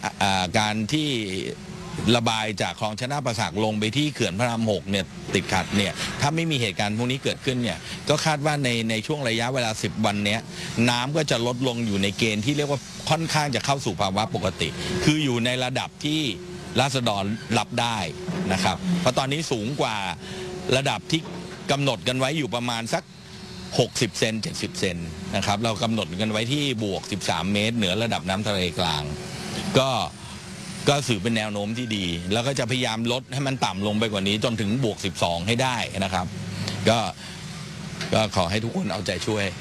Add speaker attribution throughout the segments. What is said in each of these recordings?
Speaker 1: การที่ระบายจากคลองชนะประสาทลงไปที่เขื่อนพระราม6เนี่ยติดขัดเนี่ยถ้าไม่มีเหตุการณ์พวกนี้เกิดขึ้นเนี่ยก็คาดว่าในช่วงระยะเวลา10 วันนี้น้ำก็จะลดลงอยู่ในเกณฑ์ที่เรียกว่าค่อนข้างจะเข้าสู่ภาวะปกติคืออยู่ในระดับที่ราษฎรรับได้นะครับเพราะตอนนี้สูงกว่าระดับที่กำหนดกันไว้อยู่ประมาณสัก60 เซน70 เซนนะครับเรากำหนดกันไว้ที่บวก13 เมตรเหนือระดับน้ำทะเลกลางก็สื่อเป็นแนวโน้มที่ดีแล้วก็จะพยายามลดให้มันต่ำลงไปกว่านี้จนถึงบวก12ให้ได้นะครับก็ขอให้ทุกคนเอาใจช่วย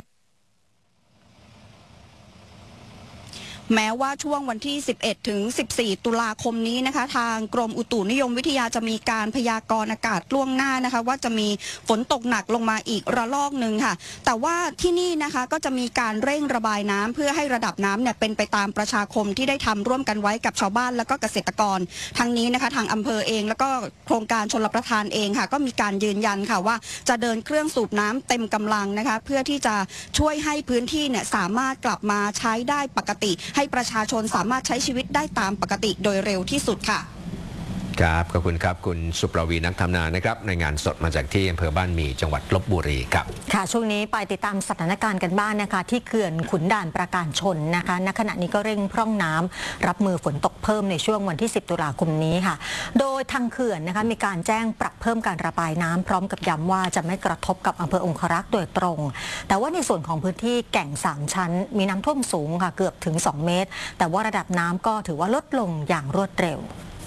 Speaker 2: แม้ว่าช่วงวันที่11 ถึง 14 ตุลาคมนี้นะคะทางกรมอุตุนิยมวิทยาจะมีการพยากรณ์อากาศล่วงหน้านะคะว่าจะมีฝนตกหนักลงมาอีกระลอกหนึ่งค่ะแต่ว่าที่นี่นะคะก็จะมีการเร่งระบายน้ำเพื่อให้ระดับน้ำเนี่ยเป็นไปตามประชาคมที่ได้ทำร่วมกันไว้กับชาวบ้านและก็เกษตรกรทั้งนี้นะคะทางอำเภอเองแล้วก็โครงการชลประทานเองค่ะก็มีการยืนยันค่ะว่าจะเดินเครื่องสูบน้ำเต็มกำลังนะคะเพื่อที่จะช่วยให้พื้นที่เนี่ยสามารถกลับมาใช้ได้ปกติให้ประชาชนสามารถใช้ชีวิตได้ตามปกติโดยเร็วที่สุดค่ะ
Speaker 3: ครับขอบคุณครับคุณสุปรวีนักทำนานะครับในงานสดมาจากที่อำเภอบ้านหมี่จังหวัดลพบุรีครับ
Speaker 4: ค่ะช่วงนี้ไปติดตามสถานการณ์กันบ้างนะคะที่เขื่อนขุนด่านปราการชนนะคะณขณะนี้ก็เร่งพร่องน้ำรับมือฝนตกเพิ่มในช่วงวันที่10 ตุลาคมนี้ค่ะโดยทางเขื่อนนะคะมีการแจ้งปรับเพิ่มการระบายน้ำพร้อมกับย้ำว่าจะไม่กระทบกับอำเภอองครักษ์โดยตรงแต่ว่าในส่วนของพื้นที่แก่ง3 ชั้นมีน้ำท่วมสูงค่ะเกือบถึง2 เมตรแต่ว่าระดับน้ำก็ถือว่าลดลงอย่างรวดเร็ว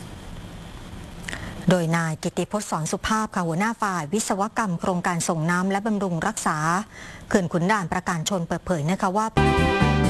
Speaker 4: โดยนายกิติพจน์ สอนสุภาพค่ะหัวหน้าฝ่ายวิศวกรรมโครงการส่งน้ำและบำรุงรักษาเขื่อนขุนด่านปราการชนเปิดเผยนะคะว่า